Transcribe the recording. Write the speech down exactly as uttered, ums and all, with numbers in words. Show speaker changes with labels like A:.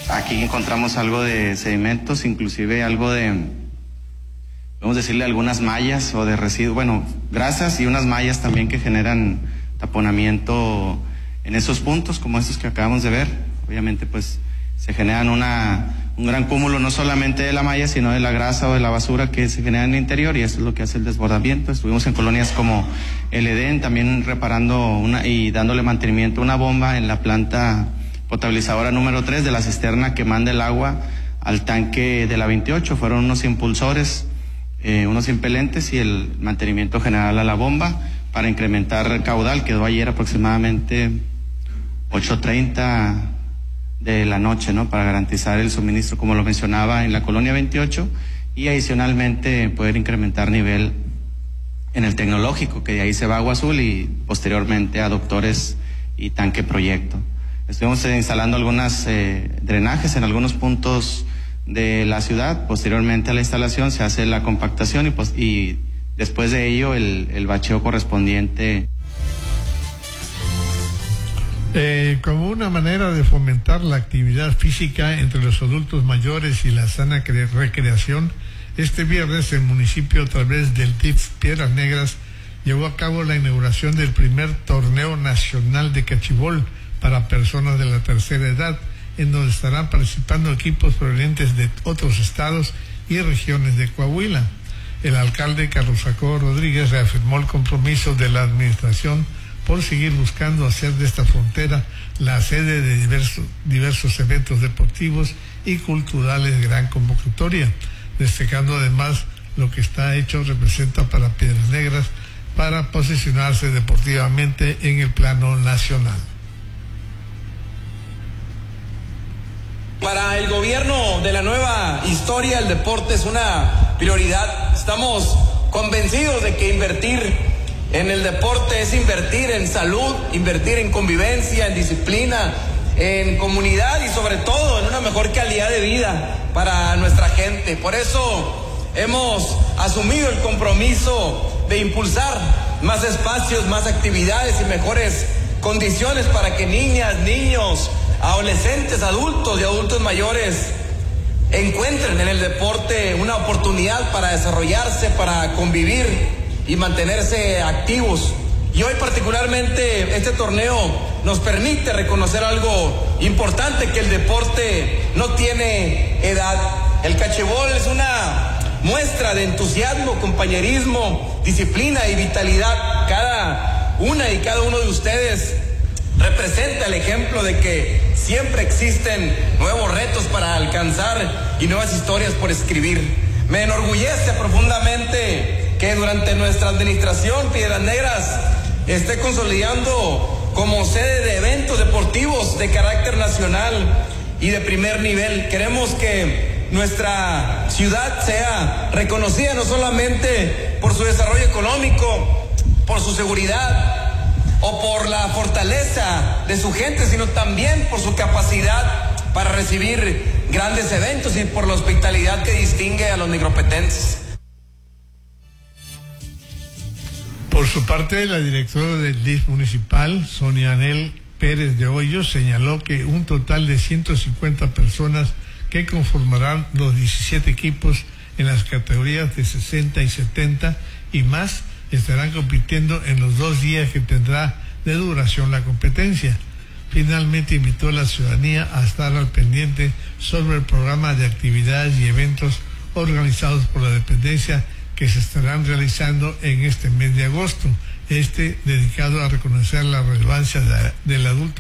A: Aquí encontramos algo de sedimentos, inclusive algo de, vamos a decirle, algunas mallas o de residuos, bueno, grasas y unas mallas también que generan taponamiento en esos puntos, como estos que acabamos de ver. Obviamente, pues, se generan una, un gran cúmulo no solamente de la malla, sino de la grasa o de la basura que se genera en el interior, y eso es lo que hace el desbordamiento. Estuvimos en colonias como el Edén, también reparando una y dándole mantenimiento a una bomba en la planta potabilizadora número tres de la cisterna que manda el agua al tanque de la veintiocho. Fueron unos impulsores, eh, unos impelentes y el mantenimiento general a la bomba para incrementar el caudal. Quedó ayer aproximadamente ocho treinta de la noche, ¿no? Para garantizar el suministro, como lo mencionaba, en la colonia veintiocho, y adicionalmente poder incrementar nivel en el tecnológico, que de ahí se va a Agua Azul y posteriormente a Doctores y Tanque Proyecto. Estuvimos eh, instalando algunos eh, drenajes en algunos puntos de la ciudad. Posteriormente a la instalación se hace la compactación y, pues, y después de ello el, el bacheo correspondiente.
B: Eh, como una manera de fomentar la actividad física entre los adultos mayores y la sana recreación, este viernes el municipio, a través del T I F Piedras Negras, llevó a cabo la inauguración del primer torneo nacional de cachibol para personas de la tercera edad, en donde estarán participando equipos provenientes de otros estados y regiones de Coahuila. El alcalde Carlos Jacobo Rodríguez reafirmó el compromiso de la administración por seguir buscando hacer de esta frontera la sede de diversos, diversos eventos deportivos y culturales de gran convocatoria, destacando además lo que está hecho representa para Piedras Negras para posicionarse deportivamente en el plano nacional.
C: Para el gobierno de la nueva historia, el deporte es una prioridad. Estamos convencidos de que invertir en el deporte es invertir en salud, invertir en convivencia, en disciplina, en comunidad y sobre todo en una mejor calidad de vida para nuestra gente. Por eso hemos asumido el compromiso de impulsar más espacios, más actividades y mejores condiciones para que niñas, niños, adolescentes, adultos y adultos mayores encuentren en el deporte una oportunidad para desarrollarse, para convivir y mantenerse activos. Y hoy particularmente este torneo nos permite reconocer algo importante, que el deporte no tiene edad. El cachibol es una muestra de entusiasmo, compañerismo, disciplina y vitalidad. Cada una y cada uno de ustedes representa el ejemplo de que siempre existen nuevos retos para alcanzar y nuevas historias por escribir. Me enorgullece profundamente que durante nuestra administración Piedras Negras esté consolidando como sede de eventos deportivos de carácter nacional y de primer nivel. Queremos que nuestra ciudad sea reconocida no solamente por su desarrollo económico, por su seguridad o por la fortaleza de su gente, sino también por su capacidad para recibir grandes eventos y por la hospitalidad que distingue a los negropetenses.
B: Por su parte, la directora del D I F municipal, Sonia Anel Pérez de Hoyos, señaló que un total de ciento cincuenta personas que conformarán los diecisiete equipos en las categorías de sesenta y setenta y más estarán compitiendo en los dos días que tendrá de duración la competencia. Finalmente invitó a la ciudadanía a estar al pendiente sobre el programa de actividades y eventos organizados por la dependencia que se estarán realizando en este mes de agosto, este dedicado a reconocer la relevancia de, del adulto